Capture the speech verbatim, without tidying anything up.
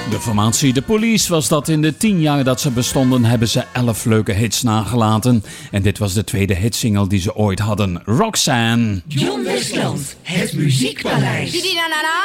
De formatie The Police was dat. In de tien jaar dat ze bestonden hebben ze elf leuke hits nagelaten. En dit was de tweede hitsingle die ze ooit hadden. Roxanne. John Westland, het Muziekpaleis.